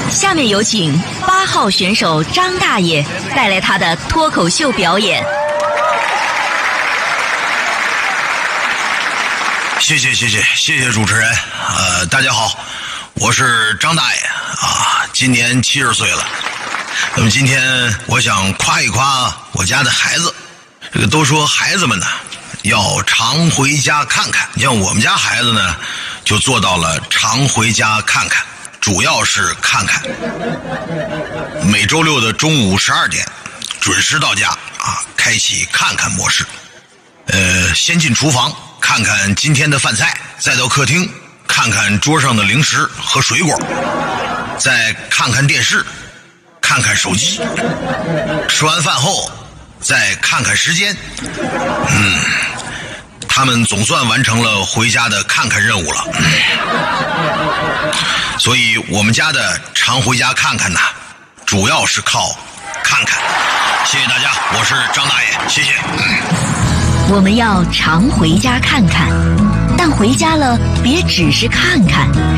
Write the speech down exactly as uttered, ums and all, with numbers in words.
下面有请八号选手张大爷带来他的脱口秀表演。 谢谢谢谢谢谢主持人，呃，大家好，我是张大爷啊，今年七十岁了。那么今天我想夸一夸我家的孩子，这个都说孩子们呢要常回家看看，像我们家孩子呢就做到了常回家看看，主要是看看。每周六的中午十二点准时到家啊，开启看看模式。呃，先进厨房看看今天的饭菜，再到客厅看看桌上的零食和水果，再看看电视，看看手机，吃完饭后再看看时间。嗯，他们总算完成了回家的看看任务了。所以我们家的常回家看看呐，主要是靠看看。谢谢大家，我是张大爷，谢谢。 我们要常回家看看，但回家了别只是看看，